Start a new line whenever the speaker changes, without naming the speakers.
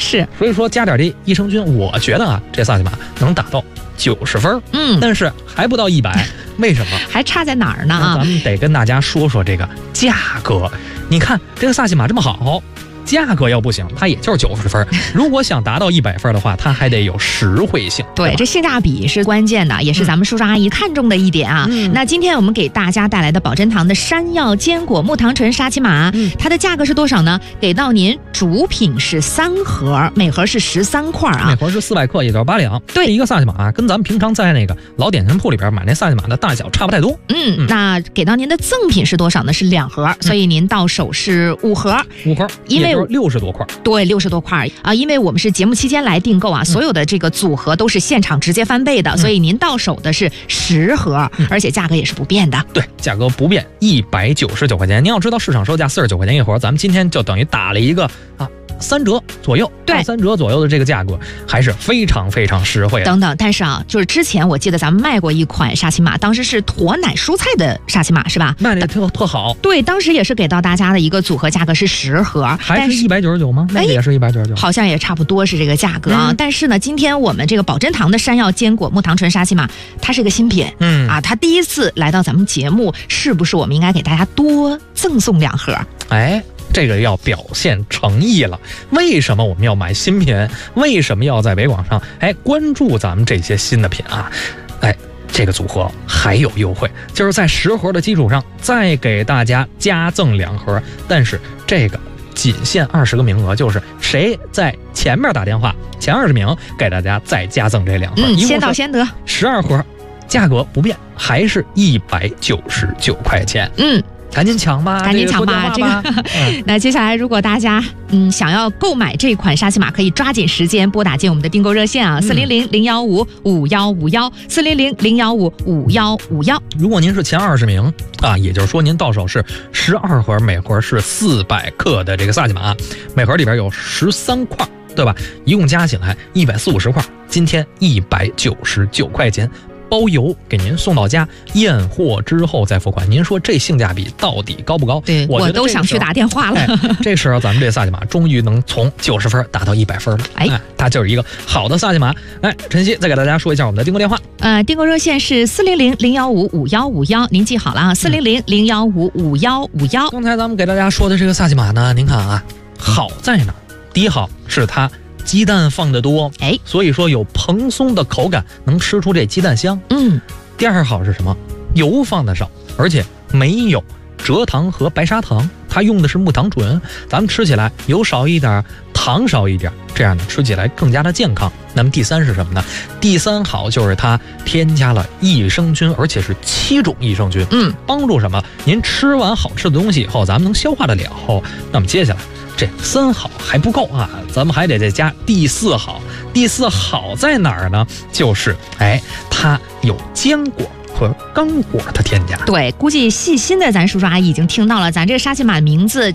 是，
所以说加点这益生菌，我觉得啊，这萨琪玛能达到90分，但是还不到100，为什么？
还差在哪儿呢？
咱们得跟大家说说这个价格。你看这个萨琪玛这么好，价格要不行，它也就是90分。如果想达到100分的话，它还得有实惠性。
对，这性价比是关键的，也是咱们叔叔阿姨看重的一点啊。那今天我们给大家带来的宝珍堂的山药坚果木糖醇沙琪玛，它的价格是多少呢？给到您主品是3盒，每盒是13块啊，
每盒是400克，也就是8两。
对，
一个萨琪玛跟咱们平常在那个老点心铺里边买那萨琪玛的大小差不太多。
那给到您的赠品是多少呢？是2盒，所以您到手是5盒。
5盒，因为60多块。
对，60多块啊，因为我们是节目期间来订购啊，所有的这个组合都是现场直接翻倍的，所以您到手的是10盒，而且价格也是不变的。
对，价格不变，199块钱。您要知道市场售价49块钱一盒，咱们今天就等于打了一个3折左右，
对
，3折左右的这个价格还是非常非常实惠的。
等等，但是啊，就是之前我记得咱们卖过一款沙琪玛，当时是驼奶蔬菜的沙琪玛，是吧？
卖的特好。
对，当时也是给到大家的一个组合价格是10盒，
还是199吗？那个也是199，
好像也差不多是这个价格啊。但是呢，今天我们这个宝珍堂的山药坚果木糖醇沙琪玛，它是一个新品，它第一次来到咱们节目，是不是我们应该给大家多赠送2盒？
这个要表现诚意了。为什么我们要买新品？为什么要在北广上关注咱们这些新的品啊？这个组合还有优惠，就是在10盒的基础上再给大家加赠2盒，但是这个仅限20个名额，就是谁在前面打电话前20名给大家再加赠这2盒，
先到先得
，12盒，价格不变，还是199块钱。赶紧抢吧，
赶紧抢吧！那接下来，如果大家想要购买这款沙琪玛，可以抓紧时间拨打进我们的订购热线啊，400-015-5151，400-015-5151。
如果您是前20名啊，也就是说您到手是12盒，每盒是400克的这个萨琪玛，每盒里边有13块，对吧？一共加起来140块，今天199块钱。包邮给您送到家，验货之后再付款。您说这性价比到底高不高？
对，我都想去打电话了。
这时候咱们这萨琪玛终于能从90分打到100分了。它就是一个好的萨琪玛。晨曦再给大家说一下我们的订购电话。
订购热线是400-015-5151，您记好了啊，400-015-5151。
刚才咱们给大家说的这个萨琪玛呢，您看啊，好在哪？第一好是它鸡蛋放得多，所以说有蓬松的口感，能吃出这鸡蛋香。第二好是什么？油放得少，而且没有蔗糖和白砂糖，它用的是木糖醇，咱们吃起来油少一点，糖少一点，这样呢吃起来更加的健康。那么第3是什么呢？第3好就是它添加了益生菌，而且是7种益生菌，帮助什么？您吃完好吃的东西以后，咱们能消化得了。那么接下来这3好还不够啊，咱们还得再加第4好。第4好在哪儿呢？就是它有坚果和刚果的添加。
对，估计细心的咱叔叔阿姨已经听到了，咱这个沙琪玛名字